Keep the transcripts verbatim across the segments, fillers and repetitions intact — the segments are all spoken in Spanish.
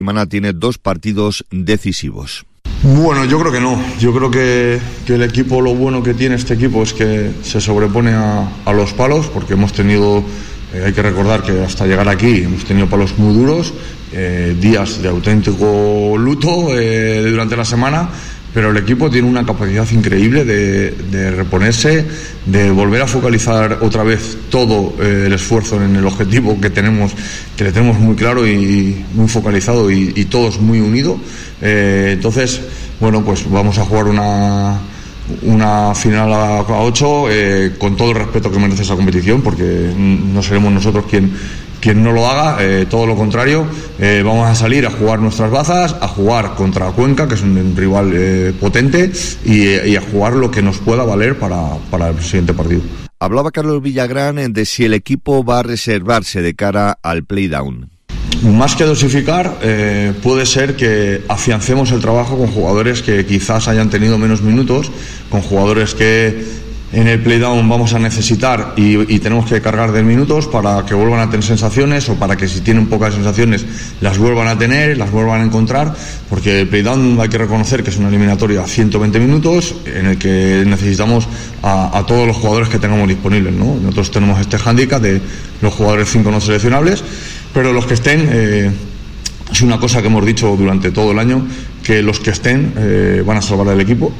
semana tiene dos partidos decisivos. Bueno, yo creo que no. Yo creo que, que el equipo, lo bueno que tiene este equipo es que se sobrepone a, a los palos, porque hemos tenido, eh, hay que recordar que hasta llegar aquí hemos tenido palos muy duros, eh, días de auténtico luto eh, durante la semana, pero el equipo tiene una capacidad increíble de, de reponerse, de volver a focalizar otra vez todo eh, el esfuerzo en el objetivo que tenemos, que le tenemos muy claro y muy focalizado y, y todos muy unidos. Eh, entonces, bueno, pues vamos a jugar una, una final a, a ocho eh, con todo el respeto que merece esa competición, porque no seremos nosotros quien Quien no lo haga, eh, todo lo contrario, eh, vamos a salir a jugar nuestras bazas, a jugar contra Cuenca, que es un rival eh, potente, y, y a jugar lo que nos pueda valer para, para el siguiente partido. Hablaba Carlos Villagrán de si el equipo va a reservarse de cara al playdown. Más que dosificar, eh, puede ser que afiancemos el trabajo con jugadores que quizás hayan tenido menos minutos, con jugadores que en el playdown vamos a necesitar y, y tenemos que cargar de minutos para que vuelvan a tener sensaciones, o para que si tienen pocas sensaciones las vuelvan a tener, las vuelvan a encontrar, porque el playdown hay que reconocer que es una eliminatoria a ciento veinte minutos en el que necesitamos a, a todos los jugadores que tengamos disponibles, ¿no? Nosotros tenemos este hándicap de los jugadores cinco no seleccionables, pero los que estén, eh, es una cosa que hemos dicho durante todo el año, que los que estén eh, van a salvar al equipo,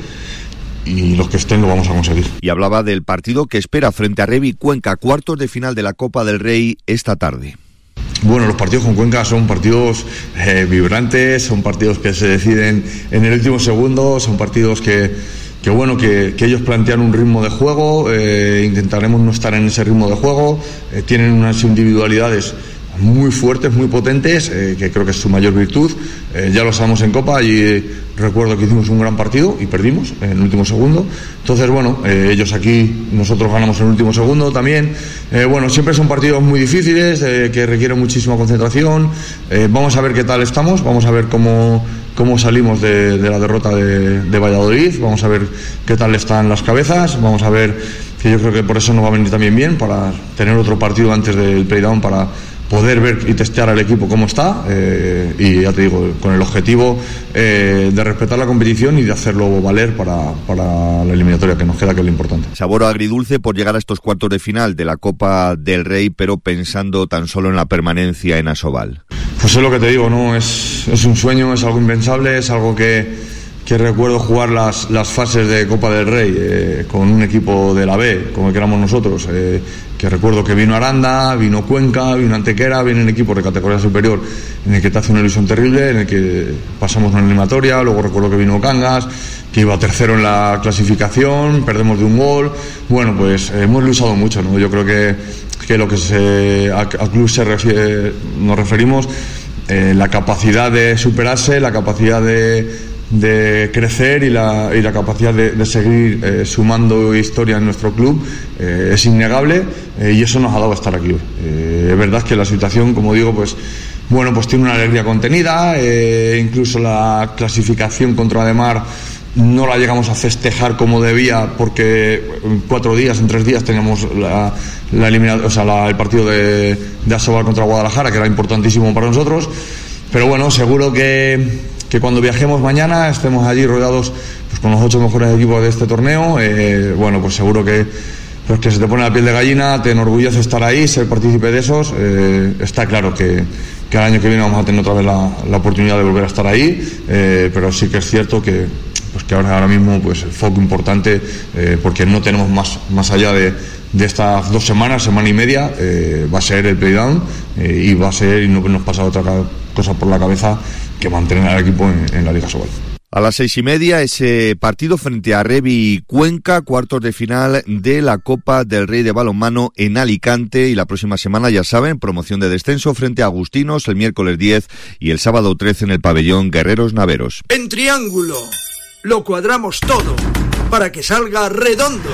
y los que estén lo vamos a conseguir. Y hablaba del partido que espera frente a Revi Cuenca, cuartos de final de la Copa del Rey esta tarde. Bueno, los partidos con Cuenca son partidos eh, vibrantes, son partidos que se deciden en el último segundo, son partidos que, que bueno, que, que ellos plantean un ritmo de juego, eh, intentaremos no estar en ese ritmo de juego, eh, tienen unas individualidades muy fuertes, muy potentes, eh, que creo que es su mayor virtud. Eh, ya lo sabemos en Copa y eh, recuerdo que hicimos un gran partido y perdimos en el último segundo. Entonces, bueno, eh, ellos aquí, nosotros ganamos en el último segundo también. Eh, bueno, siempre son partidos muy difíciles, eh, que requieren muchísima concentración. Eh, vamos a ver qué tal estamos, vamos a ver cómo, cómo salimos de, de la derrota de, de Valladolid, vamos a ver qué tal están las cabezas, vamos a ver, que yo creo que por eso nos va a venir también bien, para tener otro partido antes del playdown, para poder ver y testear al equipo cómo está, eh, y ya te digo, con el objetivo eh, de respetar la competición y de hacerlo valer para, para la eliminatoria que nos queda, que es lo importante. Sabor agridulce por llegar a estos cuartos de final de la Copa del Rey, pero pensando tan solo en la permanencia en Asobal. Pues es lo que te digo, ¿no? Es, es un sueño, es algo impensable, es algo que, que recuerdo jugar las, las fases de Copa del Rey eh, con un equipo de la B, como el que éramos nosotros, eh, que recuerdo que vino Aranda, vino Cuenca, vino Antequera, vienen equipos de categoría superior en el que te hace una ilusión terrible, en el que pasamos una eliminatoria. Luego recuerdo que vino Cangas, que iba tercero en la clasificación, perdemos de un gol. Bueno, pues eh, hemos luchado mucho, ¿no? Yo creo que, que lo que se, al club se refiere, nos referimos, eh, la capacidad de superarse, la capacidad de de crecer y la, y la capacidad de, de seguir eh, sumando historia en nuestro club eh, es innegable, eh, y eso nos ha dado a estar aquí hoy. Eh, es verdad que la situación, como digo, pues bueno, pues tiene una alegría contenida, eh, incluso la clasificación contra Ademar no la llegamos a festejar como debía, porque en cuatro días, en tres días teníamos la, la eliminada, o sea, la, el partido de, de Asobal contra Guadalajara, que era importantísimo para nosotros. Pero bueno, seguro que que cuando viajemos mañana estemos allí rodeados pues con los ocho mejores equipos de este torneo. Eh, bueno, pues seguro que, pues que se te pone la piel de gallina, te enorgullece estar ahí, ser partícipe de esos. Eh, está claro que, que el año que viene vamos a tener otra vez la, la oportunidad de volver a estar ahí, eh, pero sí que es cierto que, pues que ahora, ahora mismo pues el foco importante, eh, porque no tenemos más, más allá de, de estas dos semanas, semana y media, eh, va a ser el playdown, eh, y va a ser, y no nos pasa otra cosa por la cabeza que mantener al equipo en, en la Liga Asobal. A las seis y media, ese partido frente a Revi Cuenca, cuartos de final de la Copa del Rey de balonmano en Alicante, y la próxima semana, ya saben, promoción de descenso frente a Agustinos el miércoles diez y el sábado trece en el pabellón Guerreros Naveros. En Triángulo lo cuadramos todo para que salga redondo.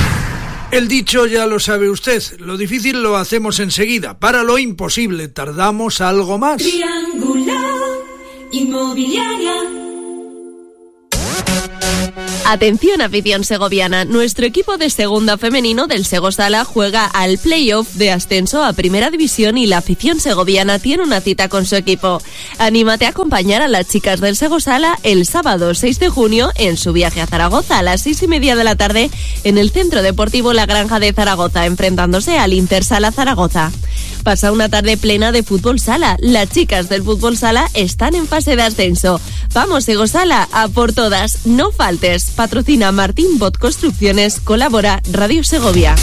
El dicho ya lo sabe usted, lo difícil lo hacemos enseguida, para lo imposible tardamos algo más. Triángulo Inmobiliaria. Atención afición segoviana, nuestro equipo de segunda femenino del Sego Sala juega al playoff de ascenso a Primera División y la afición segoviana tiene una cita con su equipo. Anímate a acompañar a las chicas del Sego Sala el sábado seis de junio en su viaje a Zaragoza a las seis y media de la tarde en el Centro Deportivo La Granja de Zaragoza, enfrentándose al Inter Sala Zaragoza. Pasa una tarde plena de fútbol sala. Las chicas del fútbol sala están en fase de ascenso. Vamos, Sego Sala, a por todas, no faltes. Patrocina Martín Bot Construcciones, colabora Radio Segovia.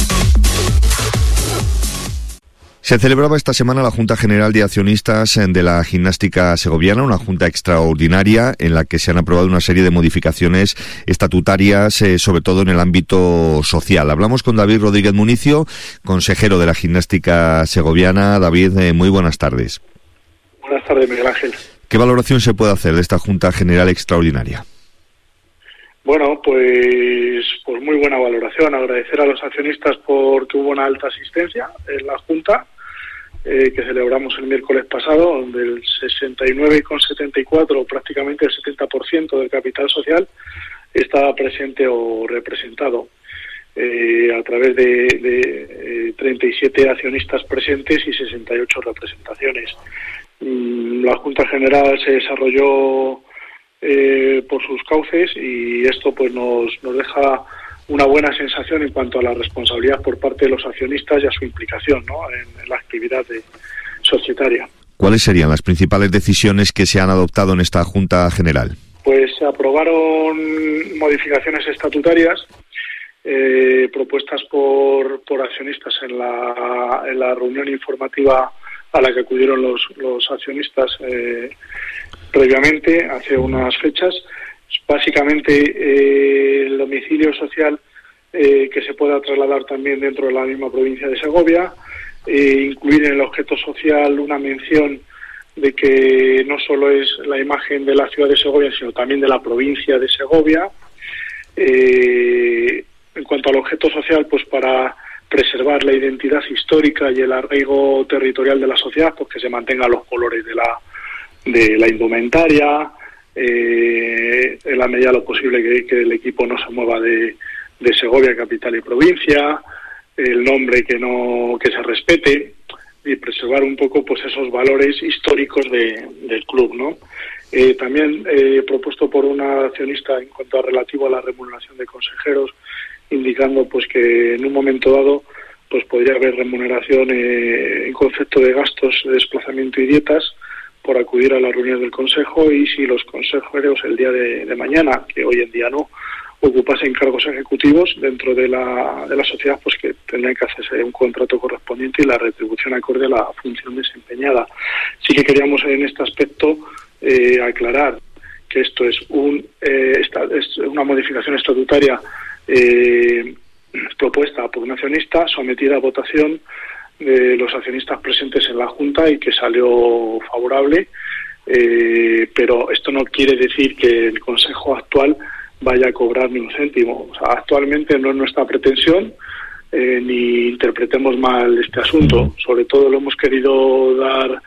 Se celebraba esta semana la Junta General de Accionistas de la Gimnástica Segoviana, una junta extraordinaria en la que se han aprobado una serie de modificaciones estatutarias, eh, sobre todo en el ámbito social. Hablamos con David Rodríguez Municio, consejero de la Gimnástica Segoviana. David, eh, muy buenas tardes. Buenas tardes, Miguel Ángel. ¿Qué valoración se puede hacer de esta Junta General extraordinaria? Bueno, pues, pues muy buena valoración. Agradecer a los accionistas porque hubo una alta asistencia en la Junta, eh, que celebramos el miércoles pasado, donde el sesenta y nueve coma setenta y cuatro, prácticamente el setenta por ciento del capital social, estaba presente o representado. Eh, a través de, de eh, treinta y siete accionistas presentes y sesenta y ocho representaciones. Mm, la Junta General se desarrolló Eh, por sus cauces y esto pues nos, nos deja una buena sensación en cuanto a la responsabilidad por parte de los accionistas y a su implicación, ¿no?, en, en la actividad de, societaria. ¿Cuáles serían las principales decisiones que se han adoptado en esta Junta General? Pues se aprobaron modificaciones estatutarias eh, propuestas por, por accionistas en la, en la reunión informativa a la que acudieron los, los accionistas eh, previamente, hace unas fechas. Básicamente eh, el domicilio social eh, que se pueda trasladar también dentro de la misma provincia de Segovia, eh, incluir en el objeto social una mención de que no solo es la imagen de la ciudad de Segovia, sino también de la provincia de Segovia. Eh, en cuanto al objeto social, pues para preservar la identidad histórica y el arraigo territorial de la sociedad, pues que se mantengan los colores de la de la indumentaria, eh, en la medida de lo posible que, que el equipo no se mueva de, de Segovia, capital y provincia, el nombre que no que se respete y preservar un poco pues esos valores históricos de, del club, ¿no? Eh, también eh, propuesto por una accionista en cuanto a relativo a la remuneración de consejeros, indicando pues que en un momento dado pues podría haber remuneración eh, en concepto de gastos de desplazamiento y dietas por acudir a la reunión del Consejo, y si los consejeros el día de, de mañana, que hoy en día no, ocupasen cargos ejecutivos dentro de la, de la sociedad, pues que tendrían que hacerse un contrato correspondiente y la retribución acorde a la función desempeñada. Sí que queríamos en este aspecto eh, aclarar que esto es, un, eh, esta, es una modificación estatutaria eh, propuesta por un accionista, sometida a votación de los accionistas presentes en la Junta y que salió favorable, eh, pero esto no quiere decir que el Consejo actual vaya a cobrar ni un céntimo. O sea, actualmente no es nuestra pretensión, eh, ni interpretemos mal este asunto. Sobre todo lo hemos querido dar,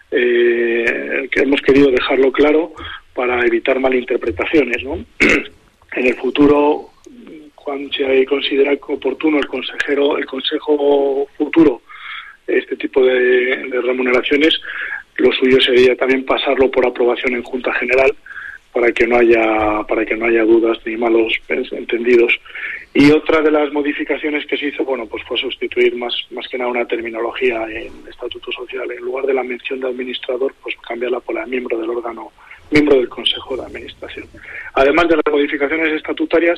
eh, que hemos querido dejarlo claro para evitar malinterpretaciones, ¿no? En el futuro, cuando se considera oportuno el consejero, el Consejo futuro, este tipo de, de remuneraciones, lo suyo sería también pasarlo por aprobación en Junta General para que no haya para que no haya dudas ni malos entendidos. Y otra de las modificaciones que se hizo, bueno, pues fue sustituir más más que nada una terminología en Estatuto Social. En lugar de la mención de administrador, pues cambiarla por la miembro del órgano, miembro del Consejo de Administración. Además de las modificaciones estatutarias,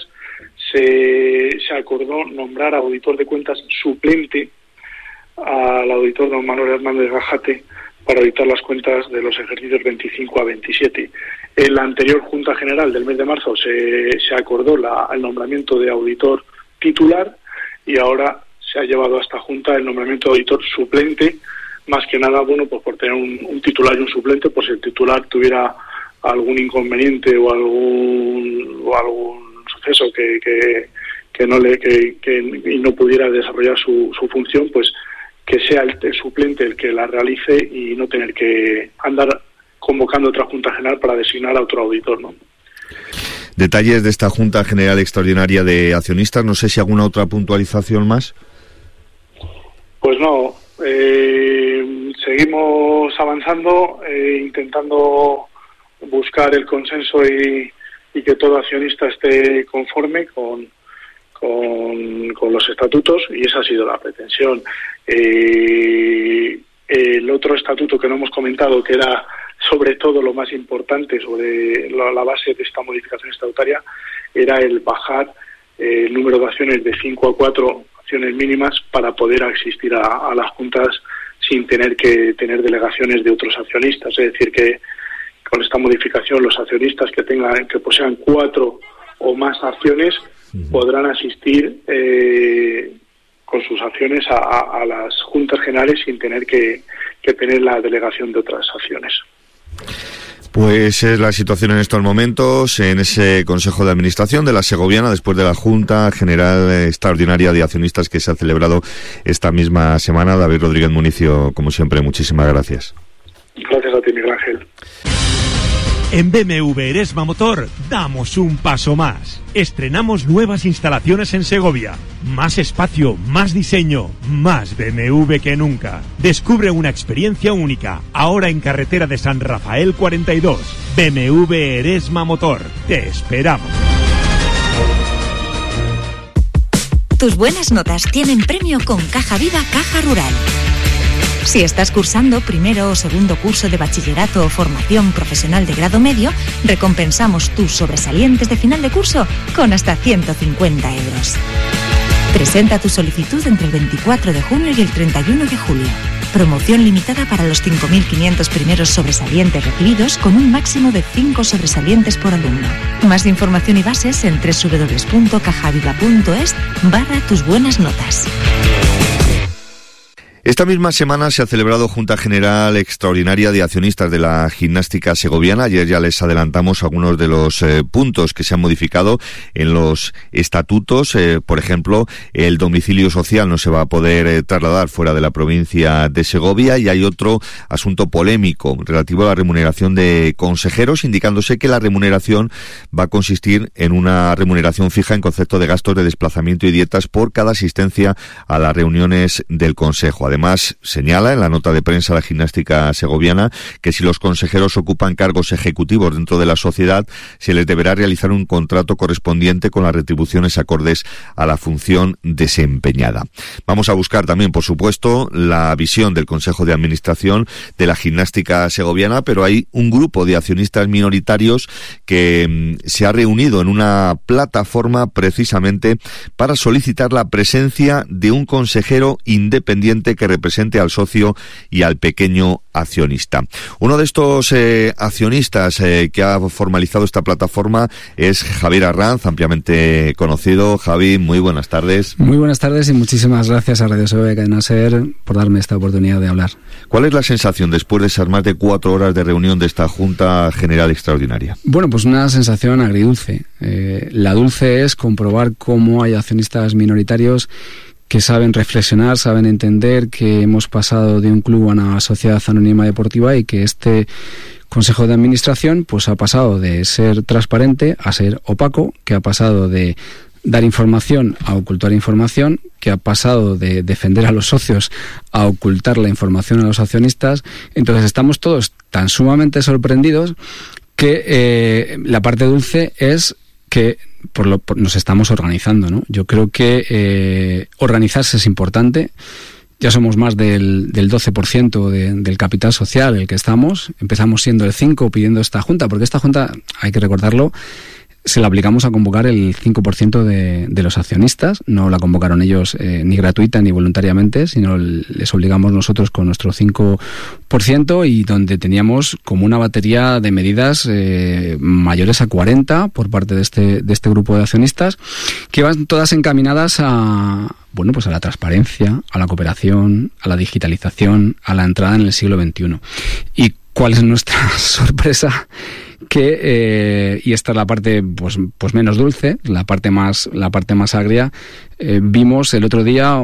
se, se acordó nombrar a auditor de cuentas suplente al auditor don Manuel Hernández Gajate para auditar las cuentas de los ejercicios veinticinco a veintisiete. En la anterior Junta General del mes de marzo se, se acordó la, el nombramiento de auditor titular y ahora se ha llevado a esta Junta el nombramiento de auditor suplente, más que nada, bueno, pues por tener un, un titular y un suplente, pues si el titular tuviera algún inconveniente o algún o algún suceso que, que, que no le que, que y no pudiera desarrollar su, su función, pues que sea el, el suplente el que la realice y no tener que andar convocando otra Junta General para designar a otro auditor, ¿no? Detalles de esta Junta General Extraordinaria de Accionistas, no sé si alguna otra puntualización más. Pues no, eh, seguimos avanzando, eh, intentando buscar el consenso y, y que todo accionista esté conforme con, con, con los estatutos, y esa ha sido la pretensión. Eh, el otro estatuto que no hemos comentado, que era sobre todo lo más importante, sobre la, la base de esta modificación estatutaria, era el bajar eh, el número de acciones de cinco a cuatro acciones mínimas para poder asistir a, a las juntas sin tener que tener delegaciones de otros accionistas. Es decir, que con esta modificación los accionistas que tengan, que posean cuatro o más acciones, uh-huh, podrán asistir eh, con sus acciones a, a, a las juntas generales sin tener que, que tener la delegación de otras acciones. Pues es la situación en estos momentos en ese Consejo de Administración de la Segoviana, después de la Junta General Extraordinaria de Accionistas que se ha celebrado esta misma semana. David Rodríguez Municio, como siempre, muchísimas gracias. Gracias a ti, Miguel Ángel. En B M W Eresma Motor damos un paso más. Estrenamos nuevas instalaciones en Segovia. Más espacio, más diseño, más B M W que nunca. Descubre una experiencia única, ahora en carretera de San Rafael cuarenta y dos. B M W Eresma Motor. Te esperamos. Tus buenas notas tienen premio con Caja Viva Caja Rural. Si estás cursando primero o segundo curso de bachillerato o formación profesional de grado medio, recompensamos tus sobresalientes de final de curso con hasta ciento cincuenta euros. Presenta tu solicitud entre el veinticuatro de junio y el treinta y uno de julio. Promoción limitada para los cinco mil quinientos primeros sobresalientes recibidos, con un máximo de cinco sobresalientes por alumno. Más información y bases en doble u doble u doble u punto cajaviva punto es barra tus buenas notas. Esta misma semana se ha celebrado Junta General Extraordinaria de Accionistas de la Gimnástica Segoviana. Ayer ya les adelantamos algunos de los eh, puntos que se han modificado en los estatutos. Eh, por ejemplo, el domicilio social no se va a poder eh, trasladar fuera de la provincia de Segovia, y hay otro asunto polémico relativo a la remuneración de consejeros, indicándose que la remuneración va a consistir en una remuneración fija en concepto de gastos de desplazamiento y dietas por cada asistencia a las reuniones del Consejo. Además, señala en la nota de prensa la Gimnástica Segoviana que si los consejeros ocupan cargos ejecutivos dentro de la sociedad, se les deberá realizar un contrato correspondiente con las retribuciones acordes a la función desempeñada. Vamos a buscar también, por supuesto, la visión del Consejo de Administración de la Gimnástica Segoviana, pero hay un grupo de accionistas minoritarios que mmm, se ha reunido en una plataforma precisamente para solicitar la presencia de un consejero independiente que represente al socio y al pequeño accionista. Uno de estos eh, accionistas eh, que ha formalizado esta plataforma es Javier Arranz, ampliamente conocido. Javi, muy buenas tardes. Muy buenas tardes y muchísimas gracias a Radio Segovia Cadena Ser por darme esta oportunidad de hablar. ¿Cuál es la sensación después de esas más de cuatro horas de reunión de esta Junta General Extraordinaria? Bueno, pues una sensación agridulce. Eh, la dulce es comprobar cómo hay accionistas minoritarios que saben reflexionar, saben entender que hemos pasado de un club a una sociedad anónima deportiva y que este Consejo de Administración pues ha pasado de ser transparente a ser opaco, que ha pasado de dar información a ocultar información, que ha pasado de defender a los socios a ocultar la información a los accionistas. Entonces estamos todos tan sumamente sorprendidos que eh, la parte dulce es que por lo, por, nos estamos organizando, ¿no? Yo creo que eh, organizarse es importante. Ya somos más del, del doce por ciento de, del capital social el que estamos. Empezamos siendo el cinco por ciento pidiendo esta junta, porque esta junta, hay que recordarlo, se la aplicamos a convocar el cinco por ciento de, de los accionistas. No la convocaron ellos eh, ni gratuita ni voluntariamente, sino les obligamos nosotros con nuestro cinco por ciento, y donde teníamos como una batería de medidas eh, mayores a cuarenta por parte de este, de este grupo de accionistas, que van todas encaminadas a, bueno, pues a la transparencia, a la cooperación, a la digitalización, a la entrada en el siglo veintiuno. ¿Y cuál es nuestra sorpresa? Que eh, y esta es la parte pues pues menos dulce, la parte más la parte más agria. Eh, vimos el otro día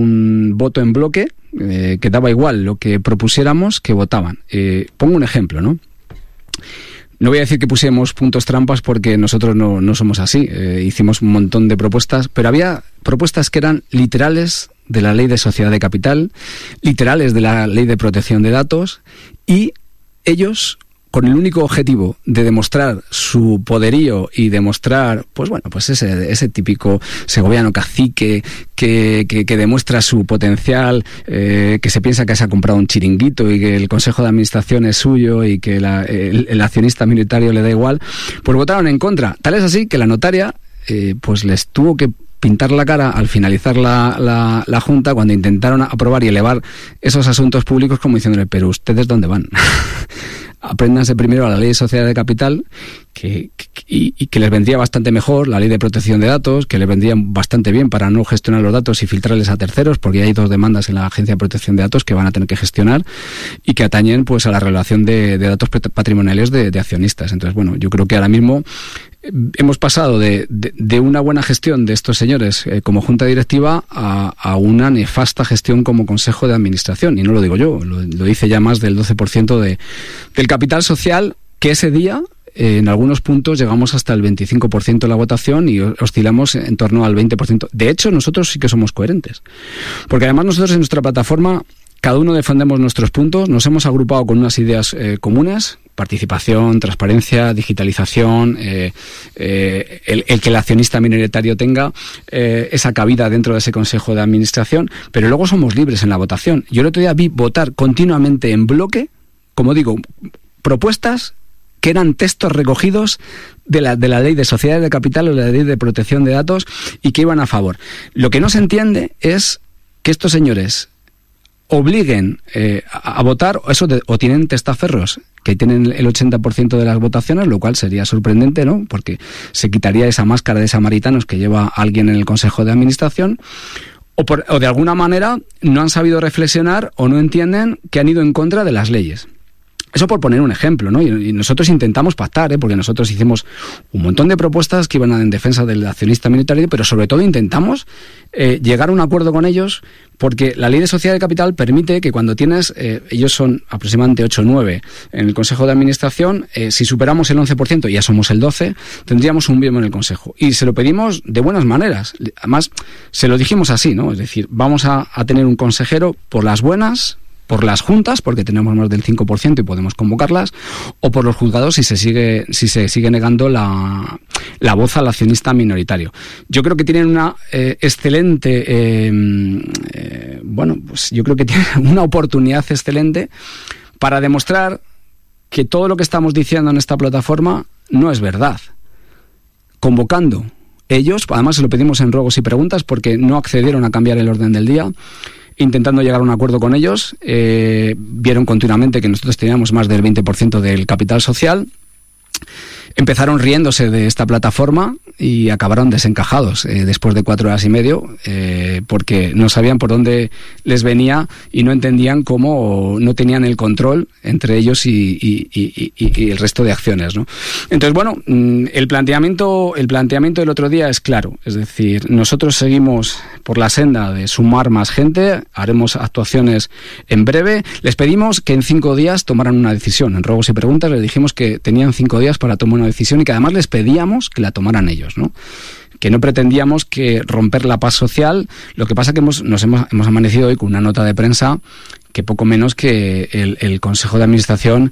un voto en bloque eh, que daba igual lo que propusiéramos, que votaban. Eh, pongo un ejemplo, ¿no? No voy a decir que pusiéramos puntos trampas porque nosotros no, no somos así. Eh, hicimos un montón de propuestas, pero había propuestas que eran literales de la Ley de Sociedad de Capital, literales de la Ley de Protección de Datos, y ellos, con el único objetivo de demostrar su poderío y demostrar, pues bueno, pues ese, ese típico segoviano cacique que, que, que demuestra su potencial, eh, que se piensa que se ha comprado un chiringuito y que el Consejo de Administración es suyo y que la, el, el accionista minoritario le da igual, pues votaron en contra. Tal es así que la notaria eh, pues les tuvo que pintar la cara al finalizar la, la, la Junta cuando intentaron aprobar y elevar esos asuntos públicos, como diciéndole, pero ¿ustedes dónde van? Apréndanse primero a la Ley de Sociedad de Capital, que, que, y, y que les vendría bastante mejor la Ley de Protección de Datos, que les vendría bastante bien para no gestionar los datos y filtrarles a terceros, porque hay dos demandas en la Agencia de Protección de Datos que van a tener que gestionar y que atañen pues a la revelación de, de datos patrimoniales de, de accionistas. Entonces, bueno, yo creo que ahora mismo hemos pasado de, de, de una buena gestión de estos señores eh, como junta directiva a, a una nefasta gestión como consejo de administración. Y no lo digo yo, lo, lo dice ya más del doce por ciento de, del capital social, que ese día eh, en algunos puntos llegamos hasta el veinticinco por ciento de la votación y oscilamos en torno al veinte por ciento. De hecho, nosotros sí que somos coherentes. Porque además nosotros en nuestra plataforma cada uno defendemos nuestros puntos, nos hemos agrupado con unas ideas eh, comunes: participación, transparencia, digitalización, eh, eh, el, el que el accionista minoritario tenga eh, esa cabida dentro de ese consejo de administración, pero luego somos libres en la votación. Yo el otro día vi votar continuamente en bloque, como digo, propuestas que eran textos recogidos de la, de la Ley de Sociedades de Capital o de la Ley de Protección de Datos y que iban a favor. Lo que no se entiende es que estos señores obliguen eh, a, a votar eso de, o tienen testaferros que tienen el ochenta por ciento de las votaciones, lo cual sería sorprendente, ¿no? Porque se quitaría esa máscara de samaritanos que lleva alguien en el Consejo de Administración, o, por, o de alguna manera no han sabido reflexionar o no entienden que han ido en contra de las leyes. Eso por poner un ejemplo, ¿no? Y, y nosotros intentamos pactar, ¿eh? Porque nosotros hicimos un montón de propuestas que iban en defensa del accionista minoritario, pero sobre todo intentamos eh, llegar a un acuerdo con ellos, porque la Ley de Sociedad de Capital permite que cuando tienes, eh, ellos son aproximadamente ocho o nueve en el Consejo de Administración, eh, si superamos el once por ciento, ya somos el doce por ciento, tendríamos un miembro en el Consejo. Y se lo pedimos de buenas maneras. Además, se lo dijimos así, ¿no? Es decir, vamos a, a tener un consejero por las buenas, por las juntas, porque tenemos más del cinco por ciento y podemos convocarlas, o por los juzgados si se sigue si se sigue negando la, la voz al accionista minoritario. Yo creo que tienen una eh, excelente, eh, eh, bueno, pues yo creo que tienen una oportunidad excelente para demostrar que todo lo que estamos diciendo en esta plataforma no es verdad. Convocando ellos, además se lo pedimos en ruegos y preguntas porque no accedieron a cambiar el orden del día, intentando llegar a un acuerdo con ellos, eh, vieron continuamente que nosotros teníamos más del veinte por ciento del capital social, empezaron riéndose de esta plataforma y acabaron desencajados eh, después de cuatro horas y medio, eh, porque no sabían por dónde les venía y no entendían cómo no tenían el control entre ellos y, y, y, y, y el resto de acciones, ¿no? Entonces, bueno, el planteamiento, el planteamiento del otro día es claro, es decir, nosotros seguimos por la senda de sumar más gente, haremos actuaciones en breve, les pedimos que en cinco días tomaran una decisión, en ruegos y preguntas les dijimos que tenían cinco días para tomar una decisión y que además les pedíamos que la tomaran ellos, ¿no? Que no pretendíamos que romper la paz social. Lo que pasa que hemos, nos hemos, hemos amanecido hoy con una nota de prensa que poco menos que el, el Consejo de Administración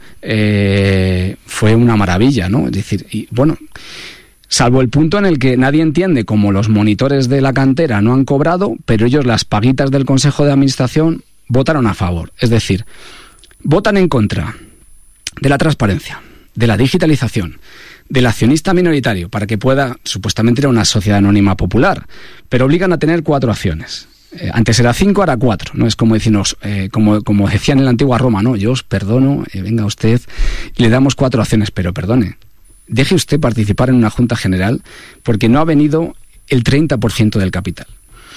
eh, fue una maravilla, ¿no? Es decir, y bueno, salvo el punto en el que nadie entiende cómo los monitores de la cantera no han cobrado, pero ellos las paguitas del Consejo de Administración votaron a favor. Es decir, votan en contra de la transparencia, de la digitalización, del accionista minoritario, para que pueda, supuestamente era una sociedad anónima popular, pero obligan a tener cuatro acciones. Eh, antes era cinco, ahora cuatro, ¿no? Es como decirnos, eh, como, como decían en la antigua Roma, ¿no? Yo os perdono, eh, venga usted, y le damos cuatro acciones, pero perdone, deje usted participar en una junta general, porque no ha venido el treinta por ciento del capital.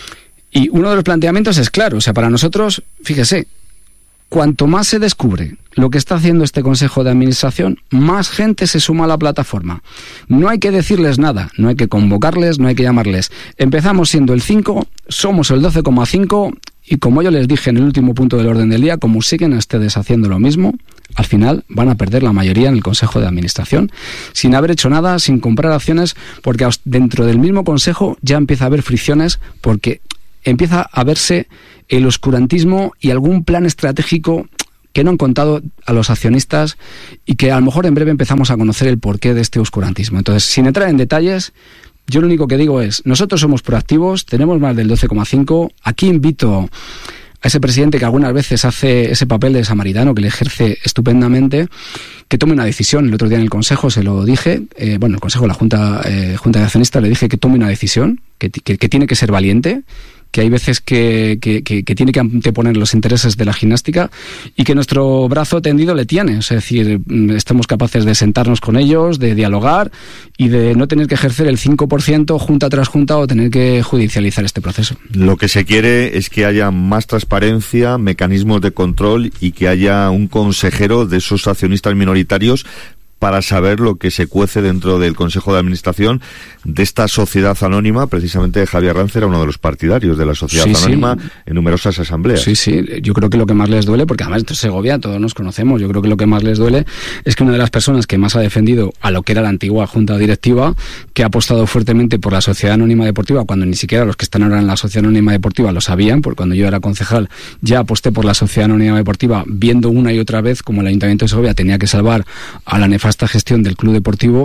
Y uno de los planteamientos es claro, o sea, para nosotros, fíjese, cuanto más se descubre lo que está haciendo este Consejo de Administración, más gente se suma a la plataforma. No hay que decirles nada, no hay que convocarles, no hay que llamarles. Empezamos siendo el cinco, somos el doce coma cinco y como yo les dije en el último punto del orden del día, como siguen ustedes haciendo lo mismo, al final van a perder la mayoría en el Consejo de Administración, sin haber hecho nada, sin comprar acciones, porque dentro del mismo Consejo ya empieza a haber fricciones, porque empieza a verse el oscurantismo y algún plan estratégico que no han contado a los accionistas y que a lo mejor en breve empezamos a conocer el porqué de este oscurantismo. Entonces, sin entrar en detalles, yo lo único que digo es, nosotros somos proactivos, tenemos más del doce coma cinco, aquí invito a ese presidente que algunas veces hace ese papel de samaritano, que le ejerce estupendamente, que tome una decisión. El otro día en el Consejo se lo dije, eh, bueno, el Consejo, la Junta, eh, Junta de Accionistas, le dije que tome una decisión, que, que, que tiene que ser valiente, que hay veces que, que, que, que tiene que anteponer los intereses de la gimnástica y que nuestro brazo tendido le tiene. Es decir, estamos capaces de sentarnos con ellos, de dialogar y de no tener que ejercer el cinco por ciento junta tras junta o tener que judicializar este proceso. Lo que se quiere es que haya más transparencia, mecanismos de control y que haya un consejero de esos accionistas minoritarios para saber lo que se cuece dentro del Consejo de Administración de esta sociedad anónima. Precisamente Javier Arranz era uno de los partidarios de la sociedad sí, anónima sí. en numerosas asambleas. Sí, sí, yo creo que lo que más les duele, porque además esto es Segovia, todos nos conocemos, yo creo que lo que más les duele es que una de las personas que más ha defendido a lo que era la antigua Junta Directiva, que ha apostado fuertemente por la Sociedad Anónima Deportiva, cuando ni siquiera los que están ahora en la Sociedad Anónima Deportiva lo sabían, porque cuando yo era concejal ya aposté por la Sociedad Anónima Deportiva, viendo una y otra vez como el Ayuntamiento de Segovia tenía que salvar a la nefasta esta gestión del club deportivo,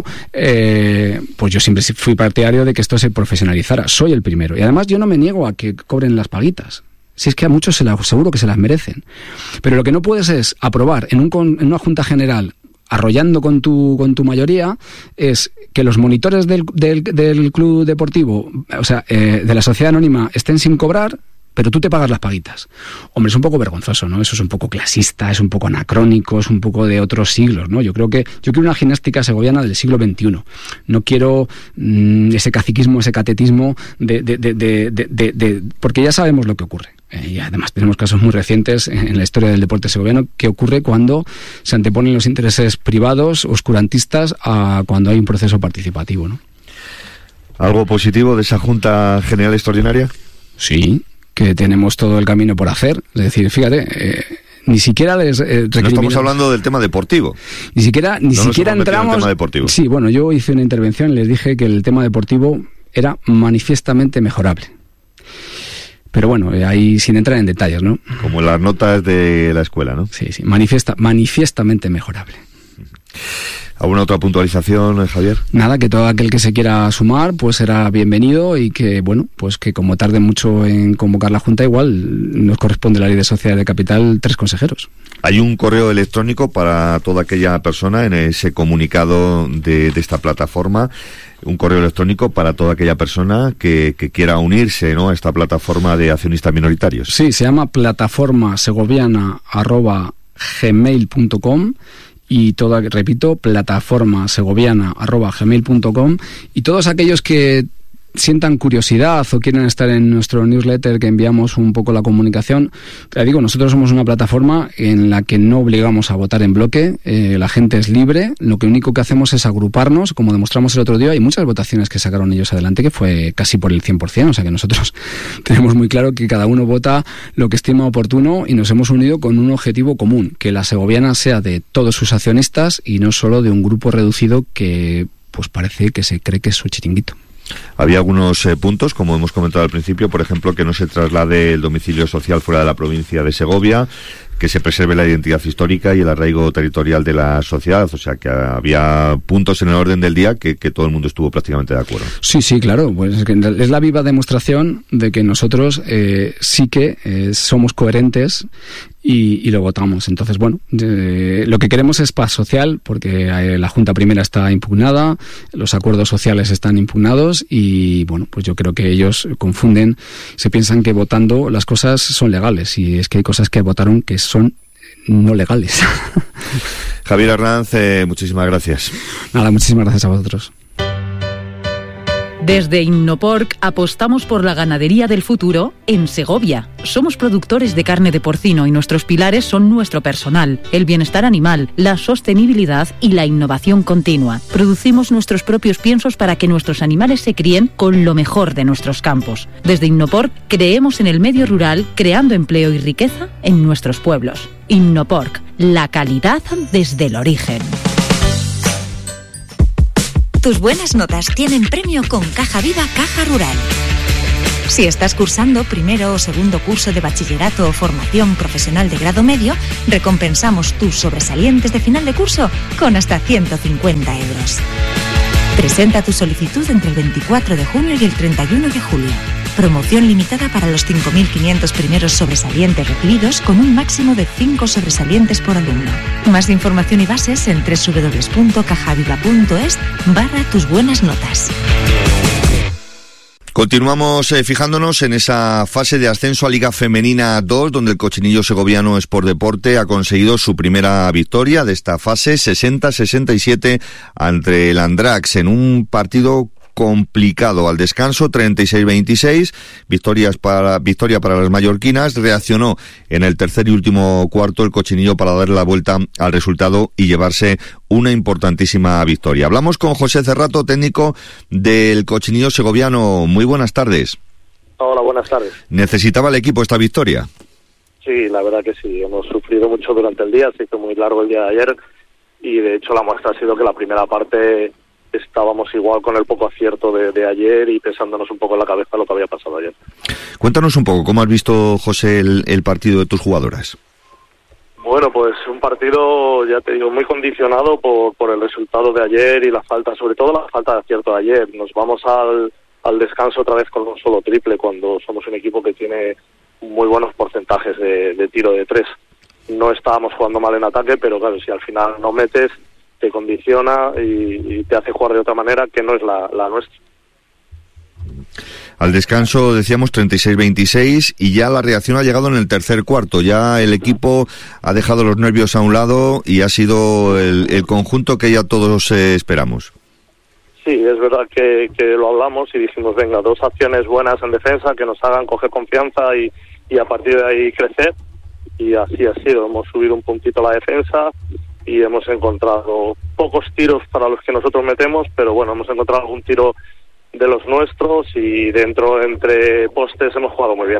eh, pues yo siempre fui partidario de que esto se profesionalizara. Soy el primero. Y además yo no me niego a que cobren las paguitas. Si es que a muchos se la, seguro que se las merecen. Pero lo que no puedes es aprobar en, un, en una Junta General, arrollando con tu, con tu mayoría, es que los monitores del, del, del club deportivo, o sea, eh, de la sociedad anónima, estén sin cobrar, pero tú te pagas las paguitas. Hombre, es un poco vergonzoso, ¿no? Eso es un poco clasista, es un poco anacrónico, es un poco de otros siglos, ¿no? Yo creo que yo quiero una gimnástica segoviana del siglo veintiuno. No quiero mmm, ese caciquismo, ese catetismo, de, de, de, de, de, de, de, porque ya sabemos lo que ocurre. Eh, y además tenemos casos muy recientes en la historia del deporte segoviano que ocurre cuando se anteponen los intereses privados, oscurantistas, a cuando hay un proceso participativo, ¿no? ¿Algo positivo de esa Junta General Extraordinaria? Sí, que tenemos todo el camino por hacer. Es decir, fíjate, eh, ni siquiera les eh, no estamos hablando del tema deportivo. Ni siquiera, ni no siquiera entramos. En el tema deportivo. Sí, bueno, yo hice una intervención y les dije que el tema deportivo era manifiestamente mejorable. Pero bueno, eh, ahí sin entrar en detalles, ¿no? Como las notas de la escuela, ¿no? Sí, sí, manifiesta, manifiestamente mejorable. ¿Alguna otra puntualización, Javier? Nada, que todo aquel que se quiera sumar pues será bienvenido y que, bueno, pues que como tarde mucho en convocar la Junta, igual nos corresponde la Ley de Sociedades de Capital tres consejeros. Hay un correo electrónico para toda aquella persona en ese comunicado de, de esta plataforma, un correo electrónico para toda aquella persona que, que quiera unirse, ¿no?, a esta plataforma de accionistas minoritarios. Sí, se llama plataforma segoviana arroba gmail punto com. Y toda, repito, plataforma segoviana arroba gmail punto com, y todos aquellos que sientan curiosidad o quieren estar en nuestro newsletter que enviamos un poco la comunicación, te digo, nosotros somos una plataforma en la que no obligamos a votar en bloque, eh, la gente es libre, lo que único que hacemos es agruparnos, como demostramos el otro día. Hay muchas votaciones que sacaron ellos adelante que fue casi por el cien por ciento, o sea que nosotros tenemos muy claro que cada uno vota lo que estima oportuno y nos hemos unido con un objetivo común, que la segoviana sea de todos sus accionistas y no solo de un grupo reducido que pues parece que se cree que es su chiringuito. Había algunos eh, puntos, como hemos comentado al principio, por ejemplo, que no se traslade el domicilio social fuera de la provincia de Segovia, que se preserve la identidad histórica y el arraigo territorial de la sociedad. O sea, que había puntos en el orden del día que, que todo el mundo estuvo prácticamente de acuerdo. Sí, sí, claro. Pues es, que es la viva demostración de que nosotros eh, sí que eh, somos coherentes y, y lo votamos. Entonces, bueno, eh, lo que queremos es paz social, porque eh, la Junta Primera está impugnada, los acuerdos sociales están impugnados y, bueno, pues yo creo que ellos confunden, se piensan que votando las cosas son legales, y es que hay cosas que votaron que son no legales. Javier Arranz, eh, muchísimas gracias. Nada, muchísimas gracias a vosotros. Desde Innoporc apostamos por la ganadería del futuro en Segovia. Somos productores de carne de porcino y nuestros pilares son nuestro personal, el bienestar animal, la sostenibilidad y la innovación continua. Producimos nuestros propios piensos para que nuestros animales se críen con lo mejor de nuestros campos. Desde Innoporc creemos en el medio rural, creando empleo y riqueza en nuestros pueblos. Innoporc, la calidad desde el origen. Tus buenas notas tienen premio con Caja Viva Caja Rural. Si estás cursando primero o segundo curso de bachillerato o formación profesional de grado medio, recompensamos tus sobresalientes de final de curso con hasta ciento cincuenta euros. Presenta tu solicitud entre el veinticuatro de junio y el treinta y uno de julio. Promoción limitada para los cinco mil quinientos primeros sobresalientes recibidos, con un máximo de cinco sobresalientes por alumno. Más información y bases en doble u doble u doble u punto cajaviva punto es barra tus buenas notas. Continuamos eh, fijándonos en esa fase de ascenso a Liga Femenina dos, donde el Cochinillo Segoviano Sport Deporte ha conseguido su primera victoria de esta fase, sesenta a sesenta y siete ante el Andrax, en un partido complicado. Al descanso, treinta y seis a veintiséis, victorias para, victoria para las mallorquinas. Reaccionó en el tercer y último cuarto el Cochinillo para darle la vuelta al resultado y llevarse una importantísima victoria. Hablamos con José Cerrato, técnico del Cochinillo Segoviano. Muy buenas tardes. Hola, buenas tardes. ¿Necesitaba el equipo esta victoria? Sí, la verdad que sí. Hemos sufrido mucho durante el día, se hizo muy largo el día de ayer y de hecho la muestra ha sido que la primera parte estábamos igual con el poco acierto de, de ayer y pensándonos un poco en la cabeza lo que había pasado ayer. Cuéntanos un poco, ¿cómo has visto, José, el, el partido de tus jugadoras? Bueno, pues un partido, ya te digo, muy condicionado por, por el resultado de ayer y la falta, sobre todo la falta de acierto de ayer. Nos vamos al, al descanso otra vez con un solo triple cuando somos un equipo que tiene muy buenos porcentajes de, de tiro de tres. No estábamos jugando mal en ataque, pero claro, si al final no metes, te condiciona y, y te hace jugar de otra manera que no es la, la nuestra. Al descanso decíamos treinta y seis a veintiséis y ya la reacción ha llegado en el tercer cuarto. Ya el equipo ha dejado los nervios a un lado y ha sido el, el conjunto que ya todos eh, esperamos. Sí, es verdad que, que lo hablamos y dijimos, venga, dos acciones buenas en defensa que nos hagan coger confianza y, y a partir de ahí crecer. Y así ha sido, hemos subido un puntito la defensa y hemos encontrado pocos tiros para los que nosotros metemos, pero bueno, hemos encontrado algún tiro de los nuestros y dentro, entre postes, hemos jugado muy bien.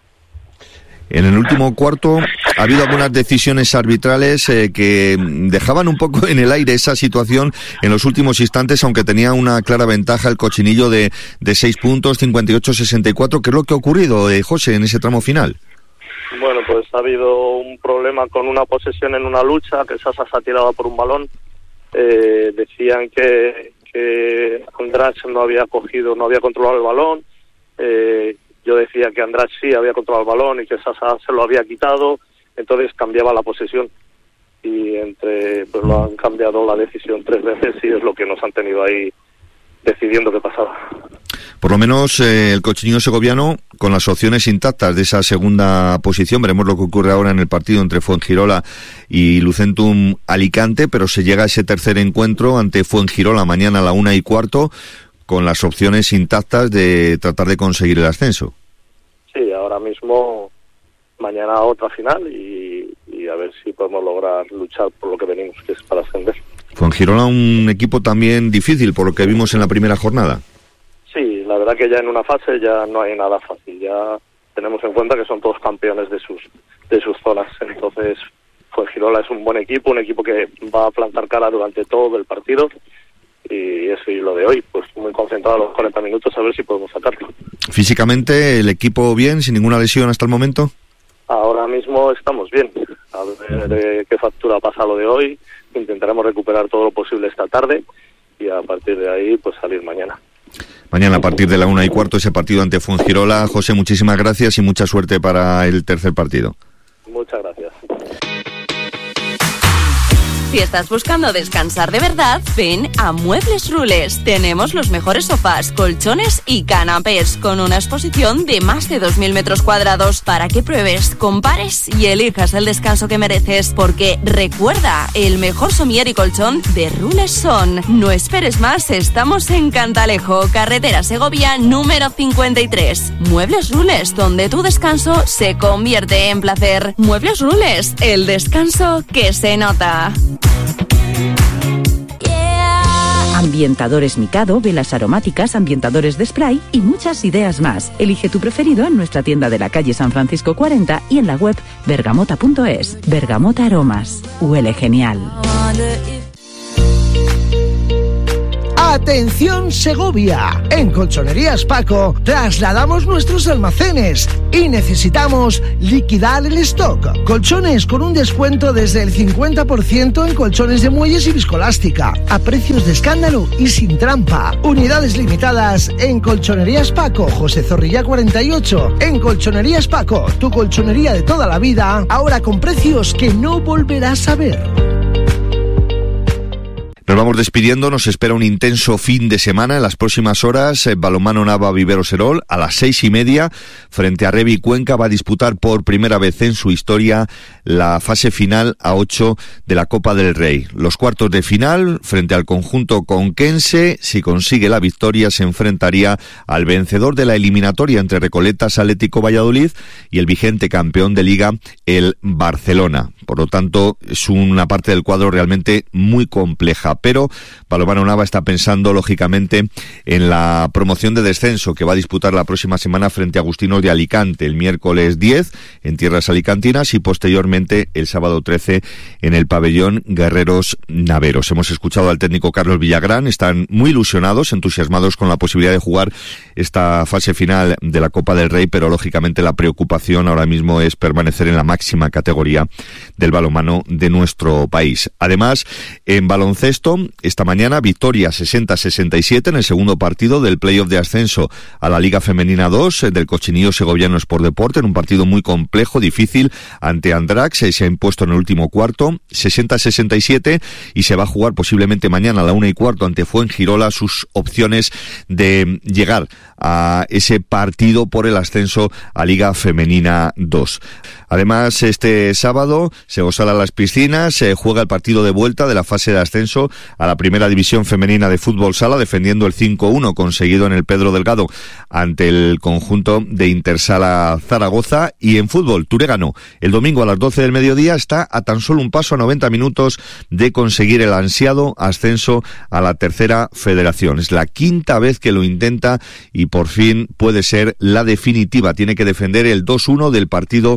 En el último cuarto ha habido algunas decisiones arbitrales eh, que dejaban un poco en el aire esa situación en los últimos instantes, aunque tenía una clara ventaja el Cochinillo de, de seis puntos, cincuenta y ocho a sesenta y cuatro. ¿Qué es lo que ha ocurrido, eh, José, en ese tramo final? Bueno, pues ha habido un problema con una posesión en una lucha, que Sasa se ha tirado por un balón. Eh, decían que, que Andrach no había cogido, no había controlado el balón. Eh, yo decía que Andrach sí había controlado el balón y que Sasa se lo había quitado. Entonces cambiaba la posesión. Y entre pues lo han cambiado la decisión tres veces y es lo que nos han tenido ahí decidiendo qué pasaba. Por lo menos eh, el Cochinillo Segoviano con las opciones intactas de esa segunda posición. Veremos lo que ocurre ahora en el partido entre Fuengirola y Lucentum Alicante, pero se llega a ese tercer encuentro ante Fuengirola mañana a la una y cuarto con las opciones intactas de tratar de conseguir el ascenso. Sí, ahora mismo mañana otra final y, y a ver si podemos lograr luchar por lo que venimos, que es para ascender. Fuengirola un equipo también difícil por lo que vimos en la primera jornada. Sí, la verdad que ya en una fase ya no hay nada fácil, ya tenemos en cuenta que son todos campeones de sus de sus zonas, entonces Fuengirola es un buen equipo, un equipo que va a plantar cara durante todo el partido y eso y lo de hoy, pues muy concentrado a los cuarenta minutos a ver si podemos sacarlo. Físicamente, ¿el equipo bien, sin ninguna lesión hasta el momento? Ahora mismo estamos bien, a ver eh, qué factura pasa lo de hoy, intentaremos recuperar todo lo posible esta tarde y a partir de ahí pues salir mañana. Mañana a partir de la una y cuarto ese partido ante Fuengirola. José, muchísimas gracias y mucha suerte para el tercer partido. Muchas gracias. Si estás buscando descansar de verdad, ven a Muebles Rules. Tenemos los mejores sofás, colchones y canapés, con una exposición de más de dos mil metros cuadrados para que pruebes, compares y elijas el descanso que mereces. Porque recuerda, el mejor somier y colchón de Rules son. No esperes más, estamos en Cantalejo, carretera Segovia número cincuenta y tres. Muebles Rules, donde tu descanso se convierte en placer. Muebles Rules, el descanso que se nota. ambientadores Mikado, velas aromáticas, ambientadores de spray y muchas ideas más. Elige tu preferido en nuestra tienda de la calle San Francisco cuarenta y en la web bergamota punto es. Bergamota Aromas. Huele genial. ¡Atención Segovia! En Colchonerías Paco trasladamos nuestros almacenes y necesitamos liquidar el stock. Colchones con un descuento desde el cincuenta por ciento en colchones de muelles y viscolástica, a precios de escándalo y sin trampa. Unidades limitadas en Colchonerías Paco, José Zorrilla cuarenta y ocho. En Colchonerías Paco, tu colchonería de toda la vida, ahora con precios que no volverás a ver. Nos vamos despidiendo, nos espera un intenso fin de semana en las próximas horas. eh, Balonmano Nava Vivero Serol a las seis y media frente a Revi Cuenca va a disputar por primera vez en su historia la fase final a ocho de la Copa del Rey. Los cuartos de final frente al conjunto conquense, si consigue la victoria se enfrentaría al vencedor de la eliminatoria entre Recoletas Atlético Valladolid y el vigente campeón de Liga, el Barcelona. Por lo tanto, es una parte del cuadro realmente muy compleja. Pero Balonmano Nava está pensando, lógicamente, en la promoción de descenso que va a disputar la próxima semana frente a Agustinos de Alicante, el miércoles diez en tierras alicantinas y posteriormente el sábado trece en el pabellón Guerreros Naveros. Hemos escuchado al técnico Carlos Villagrán, están muy ilusionados, entusiasmados con la posibilidad de jugar esta fase final de la Copa del Rey, pero lógicamente la preocupación ahora mismo es permanecer en la máxima categoría del balonmano de nuestro país. Además, en baloncesto, esta mañana victoria sesenta a sesenta y siete en el segundo partido del playoff de ascenso a la Liga Femenina dos del Cochinillo Segoviano Sport Deporte, en un partido muy complejo, difícil, ante Andrax, se ha impuesto en el último cuarto, sesenta a sesenta y siete, y se va a jugar posiblemente mañana a la una y cuarto ante Fuengirola sus opciones de llegar a ese partido por el ascenso a Liga Femenina dos. Además, este sábado se gozará las piscinas, se juega el partido de vuelta de la fase de ascenso a la primera división femenina de fútbol sala, defendiendo el cinco uno conseguido en el Pedro Delgado ante el conjunto de Intersala Zaragoza. Y en fútbol, Turegano, el domingo a las doce del mediodía, está a tan solo un paso, a noventa minutos de conseguir el ansiado ascenso a la tercera federación. Es la quinta vez que lo intenta y por fin puede ser la definitiva. Tiene que defender el dos uno del partido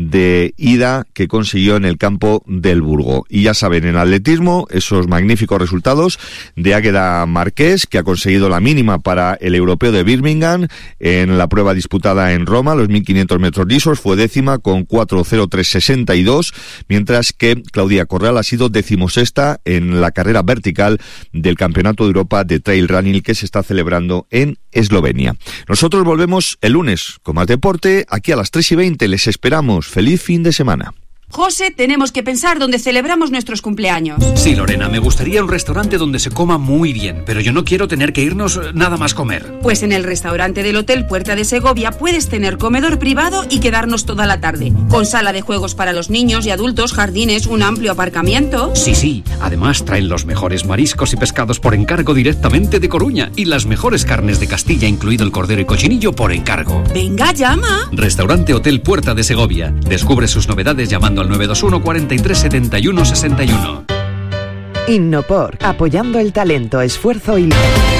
de ida que consiguió en el campo del Burgo. Y ya saben, en atletismo, esos magníficos resultados de Águeda Marqués, que ha conseguido la mínima para el europeo de Birmingham en la prueba disputada en Roma, los mil quinientos metros lisos, fue décima con cuatro cero tres sesenta y dos, mientras que Claudia Corral ha sido decimosexta en la carrera vertical del Campeonato de Europa de Trail Running que se está celebrando en Eslovenia. Nosotros volvemos el lunes con más deporte, aquí a las tres y veinte. Les esperamos. Feliz fin de semana. José, tenemos que pensar dónde celebramos nuestros cumpleaños. Sí, Lorena, me gustaría un restaurante donde se coma muy bien, pero yo no quiero tener que irnos nada más comer. Pues en el restaurante del Hotel Puerta de Segovia puedes tener comedor privado y quedarnos toda la tarde, con sala de juegos para los niños y adultos, jardines, un amplio aparcamiento. Sí, sí, además traen los mejores mariscos y pescados por encargo directamente de Coruña y las mejores carnes de Castilla, incluido el cordero y cochinillo, por encargo. Venga, llama. Restaurante Hotel Puerta de Segovia. Descubre sus novedades llamando al nueve dos uno, cuarenta y tres, setenta y uno, sesenta y uno. Innopor, apoyando el talento, esfuerzo y...